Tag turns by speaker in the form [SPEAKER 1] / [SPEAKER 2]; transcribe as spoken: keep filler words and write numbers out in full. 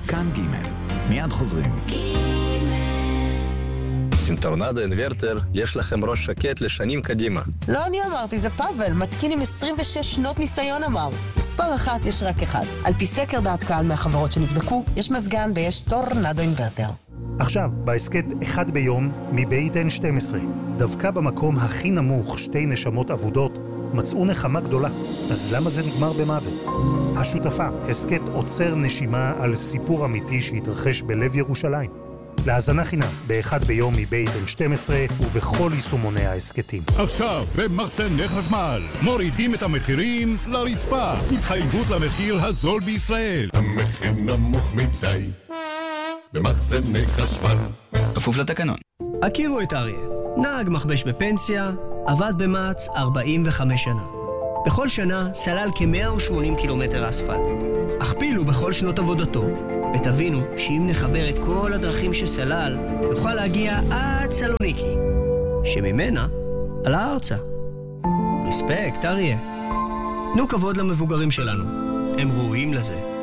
[SPEAKER 1] כאן ג' מיד חוזרים.
[SPEAKER 2] עם טורנדו אינוורטר יש לכם ראש שקט לשנים קדימה.
[SPEAKER 3] לא אני אמרתי, זה פאבל, מתקין עם עשרים ושש שנות ניסיון אמר. מספר אחת יש רק אחד. על פי סקר דעת קהל מהחברות שנבדקו, יש מזגן ויש טורנדו אינוורטר.
[SPEAKER 4] עכשיו, בעסקת אחד ביום מבית אן שתים עשרה, דווקא במקום הכי נמוך שתי נשמות עבודות, מצאו נחמה גדולה. אז למה זה נגמר במוות? השותפה, עסקת עוצר נשימה על סיפור אמיתי שהתרחש בלב ירושלים. להאזנה חינם באחד ביום מבית אן שתים עשרה ובכל יישומוני העסקתים.
[SPEAKER 5] עכשיו במחסני חשמל מורידים את המחירים לרצפה. התחייבות למחיר הזול בישראל.
[SPEAKER 6] המחיר נמוך מדי במחסני חשמל.
[SPEAKER 7] כפוף לתקנון.
[SPEAKER 8] הכירו את אריה. נהג מכבש בפנסיה, עבד במעץ ארבעים וחמש שנה. בכל שנה סלל כ-מאה ושמונים קילומטר אספלט. הכפילו בכל שנות עבודתו, ותבינו שאם נחבר את כל הדרכים שסלל, נוכל להגיע עד סלוניקי, שממנה על הארצה. רספקט, אריה. תנו כבוד למבוגרים שלנו, הם ראויים לזה.